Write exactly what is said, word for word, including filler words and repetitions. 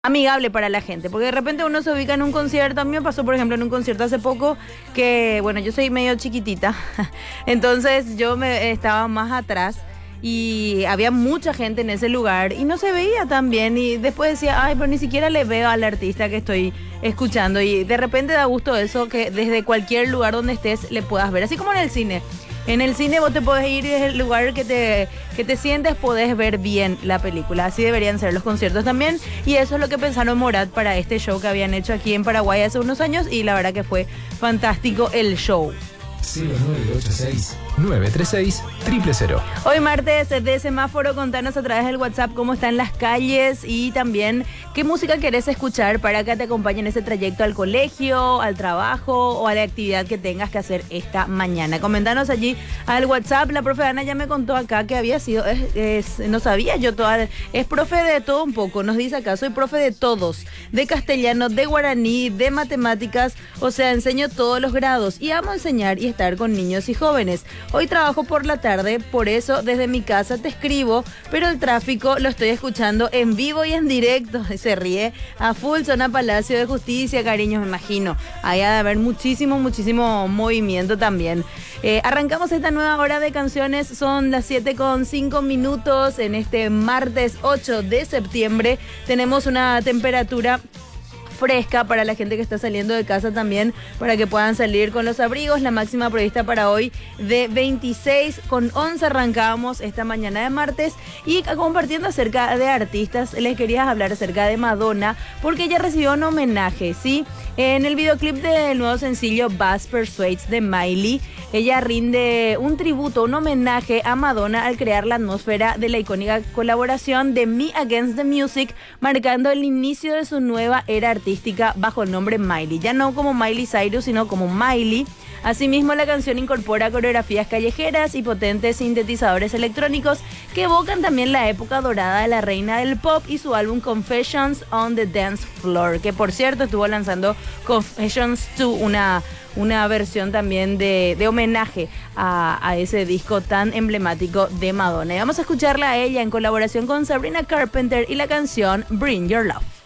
amigable para la gente, porque de repente uno se ubica en un concierto. A mí me pasó, por ejemplo, en un concierto hace poco que, bueno, yo soy medio chiquitita, entonces yo me estaba más atrás y había mucha gente en ese lugar y no se veía tan bien, y después decía, ay, pero ni siquiera le veo al artista que estoy escuchando, y de repente da gusto eso, que desde cualquier lugar donde estés le puedas ver, así como en el cine. En el cine vos te podés ir desde el lugar que te, que te sientes, podés ver bien la película. Así deberían ser los conciertos también. Y eso es lo que pensaron Morat para este show que habían hecho aquí en Paraguay hace unos años. Y la verdad que fue fantástico el show. cero nueve ocho seis, nueve tres seis, cero cero cero. Hoy martes de semáforo, contanos a través del WhatsApp cómo están las calles y también qué música querés escuchar para que te acompañe en ese trayecto al colegio, al trabajo o a la actividad que tengas que hacer esta mañana. Comentanos allí al WhatsApp. La profe Ana ya me contó acá que había sido, es, es, no sabía yo toda, es profe de todo un poco, nos dice acá, soy profe de todos, de castellano, de guaraní, de matemáticas, o sea, enseño todos los grados y amo enseñar y estar con niños y jóvenes. Hoy trabajo por la tarde, por eso desde mi casa te escribo, pero el tráfico lo estoy escuchando en vivo y en directo. Se ríe a full, zona Palacio de Justicia, cariños, me imagino. Ahí ha de haber muchísimo, muchísimo movimiento también. Eh, arrancamos esta nueva hora de canciones, son las siete con cinco minutos en este martes ocho de septiembre. Tenemos una temperatura fresca para la gente que está saliendo de casa también, para que puedan salir con los abrigos. La máxima prevista para hoy de veintiséis con once. Arrancábamos esta mañana de martes y compartiendo acerca de artistas. Les quería hablar acerca de Madonna, porque ella recibió un homenaje, ¿sí? En el videoclip del nuevo sencillo Bass Persuades de Miley, ella rinde un tributo, un homenaje a Madonna al crear la atmósfera de la icónica colaboración de Me Against the Music, marcando el inicio de su nueva era artística bajo el nombre Miley, ya no como Miley Cyrus, sino como Miley. Asimismo, la canción incorpora coreografías callejeras y potentes sintetizadores electrónicos que evocan también la época dorada de la reina del pop y su álbum Confessions on the Dance Floor, que por cierto estuvo lanzando Confessions dos, una, una versión también de, de homenaje a, a ese disco tan emblemático de Madonna. Y vamos a escucharla a ella en colaboración con Sabrina Carpenter y la canción Bring Your Love.